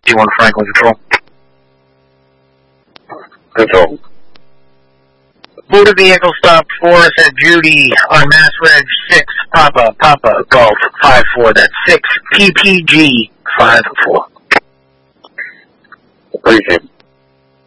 D1 Franklin Control. Control. Motor vehicle stop for us at Judy on Mass Reg 6 Papa Golf 54. That's 6 PPG 54. Appreciate it.